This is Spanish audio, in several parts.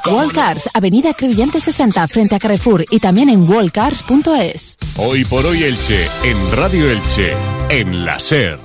Wallcars, Avenida Crevillente 60, frente a Carrefour, y también en wallcars.es. Hoy por hoy Elche, en Radio Elche, en la SER.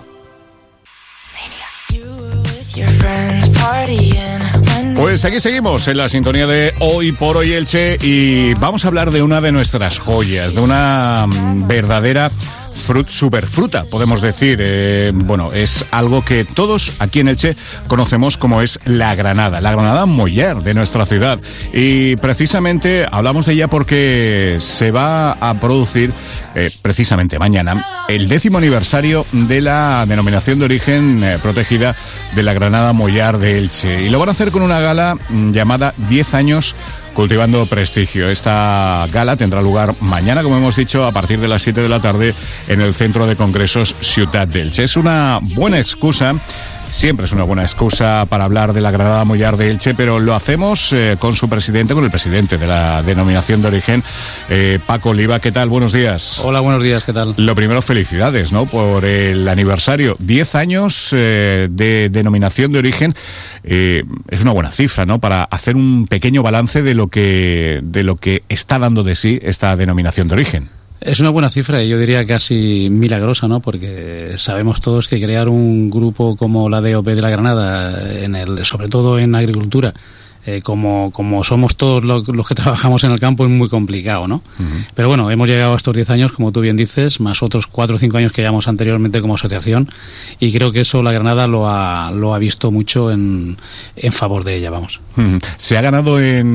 Pues aquí seguimos en la sintonía de Hoy por Hoy Elche y vamos a hablar de una de nuestras joyas, de una verdadera superfruta, podemos decir. Bueno, es algo que todos aquí en Elche conocemos como es la granada Moller de nuestra ciudad. Y precisamente hablamos de ella porque se va a producir precisamente mañana el 10º aniversario de la denominación de origen protegida de la granada Moller de Elche. Y lo van a hacer con una gala llamada 10 años cultivando prestigio. Esta gala tendrá lugar mañana, como hemos dicho, a partir de las 7 de la tarde en el Centro de Congresos Ciutat d'Elche. Es una buena excusa. Siempre es una buena excusa para hablar de la granada Moller de Elche, pero lo hacemos con su presidente, con el presidente de la denominación de origen, Paco Oliva. ¿Qué tal? Buenos días. Hola, buenos días, ¿qué tal? Lo primero, felicidades, ¿no?, por el aniversario. 10 años de denominación de origen. Es una buena cifra, ¿no?, para hacer un pequeño balance de lo que está dando de sí esta denominación de origen. Es una buena cifra y yo diría casi milagrosa, ¿no? Porque sabemos todos que crear un grupo como la DOP de la Granada, sobre todo en agricultura, como somos todos los que trabajamos en el campo, es muy complicado, ¿no? Uh-huh. Pero bueno, hemos llegado a estos 10 años, como tú bien dices, más otros 4 o 5 años que llevamos anteriormente como asociación, y creo que eso la Granada lo ha visto mucho en favor de ella, vamos. Uh-huh. Se ha ganado en